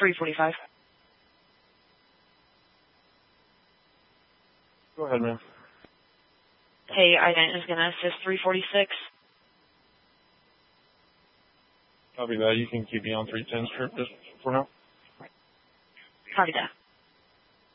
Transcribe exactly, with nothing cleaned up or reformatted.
three forty-five. Go ahead, ma'am. Hey, ident is going to assist three forty-six. Copy that. You can keep me on three ten script just for now. Copy that.